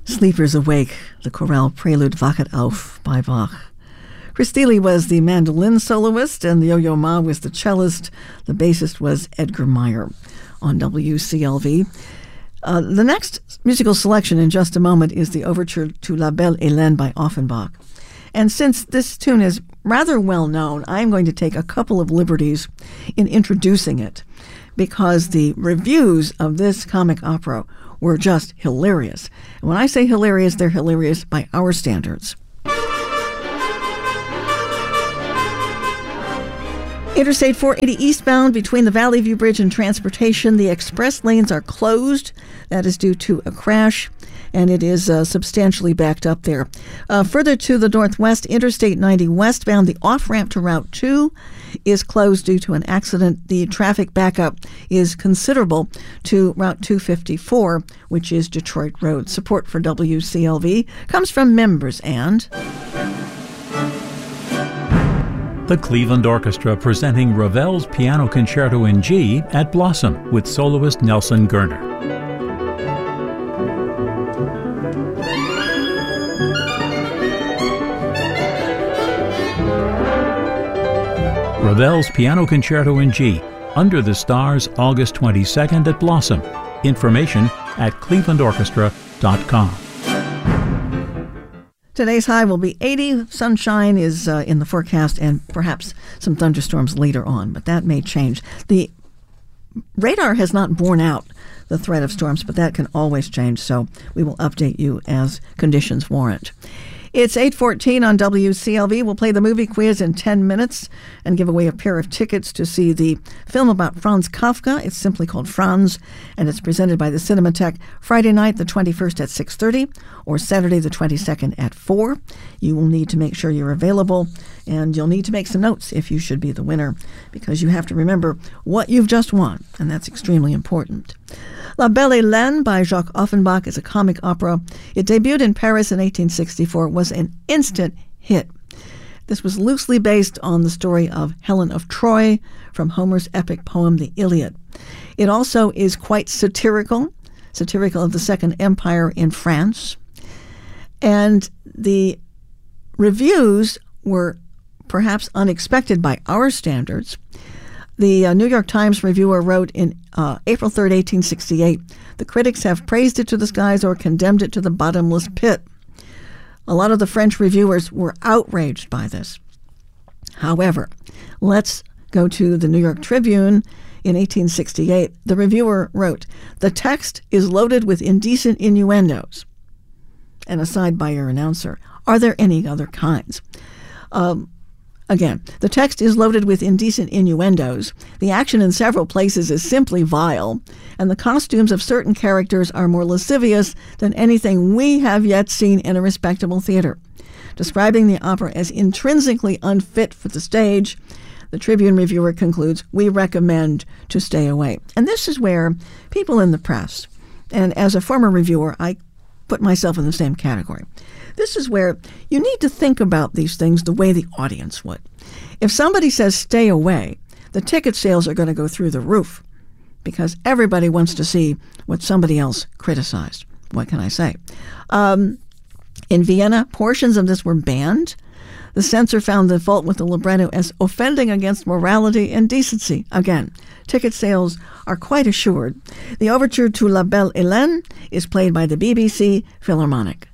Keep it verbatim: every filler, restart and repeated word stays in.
Sleepers Awake, the chorale prelude Wachet auf by Bach. Chris Thile was the mandolin soloist, and the Yo-Yo Ma was the cellist. The bassist was Edgar Meyer on W C L V. Uh, the next musical selection in just a moment is the overture to La Belle Hélène by Offenbach. And since this tune is rather well known, I'm going to take a couple of liberties in introducing it, because the reviews of this comic opera were just hilarious. And when I say hilarious, they're hilarious by our standards. Interstate four eighty eastbound between the Valley View Bridge and Transportation, the express lanes are closed. That is due to a crash, and it is uh, substantially backed up there. Uh, further to the northwest, Interstate ninety westbound, the off-ramp to Route two is closed due to an accident. The traffic backup is considerable to Route two fifty-four, which is Detroit Road. Support for W C L V comes from members and... The Cleveland Orchestra presenting Ravel's Piano Concerto in G at Blossom with soloist Nelson Gerner. Ravel's Piano Concerto in G, Under the Stars, August twenty-second at Blossom. Information at cleveland orchestra dot com. Today's high will be eighty. Sunshine is uh, in the forecast, and perhaps some thunderstorms later on, but that may change. The radar has not borne out the threat of storms, but that can always change, so we will update you as conditions warrant. It's eight fourteen on W C L V. We'll play the movie quiz in ten minutes and give away a pair of tickets to see the film about Franz Kafka. It's simply called Franz, and it's presented by the Cinematheque Friday night, the twenty-first at six thirty, or Saturday, the twenty-second at four. You will need to make sure you're available, and you'll need to make some notes if you should be the winner, because you have to remember what you've just won, and that's extremely important. La Belle Hélène by Jacques Offenbach is a comic opera. It debuted in Paris in eighteen sixty-four, was an instant hit. This was loosely based on the story of Helen of Troy from Homer's epic poem, The Iliad. It also is quite satirical, satirical of the Second Empire in France. And the reviews were perhaps unexpected by our standards. The uh, New York Times reviewer wrote in uh, April third, eighteen sixty-eight, "The critics have praised it to the skies or condemned it to the bottomless pit." A lot of the French reviewers were outraged by this. However, let's go to the New York Tribune in eighteen sixty-eight. The reviewer wrote, "The text is loaded with indecent innuendos." And aside by your announcer, "Are there any other kinds?" Um, Again, the text is loaded with indecent innuendos. The action in several places is simply vile, and the costumes of certain characters are more lascivious than anything we have yet seen in a respectable theater. Describing the opera as intrinsically unfit for the stage, the Tribune reviewer concludes, "We recommend to stay away." And this is where people in the press, and as a former reviewer, I put myself in the same category. This is where you need to think about these things the way the audience would. If somebody says stay away, the ticket sales are going to go through the roof because everybody wants to see what somebody else criticized. What can I say? Um, in Vienna, portions of this were banned. The censor found the fault with the libretto as offending against morality and decency. Again, ticket sales are quite assured. The overture to La Belle Hélène is played by the B B C Philharmonic.